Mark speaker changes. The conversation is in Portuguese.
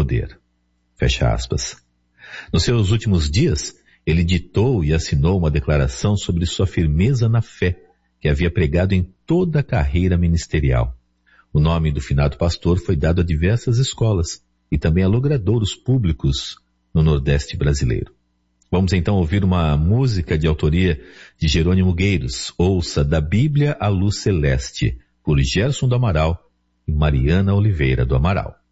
Speaker 1: poder. Fecha aspas. Nos seus últimos dias, ele ditou e assinou uma declaração sobre sua firmeza na fé, que havia pregado em toda a carreira ministerial. O nome do finado pastor foi dado a diversas escolas e também a logradouros públicos no Nordeste brasileiro. Vamos então ouvir uma música de autoria de Jerônimo Gueiros, Ouça da Bíblia à Luz Celeste, por Gerson do Amaral e Mariana Oliveira do Amaral.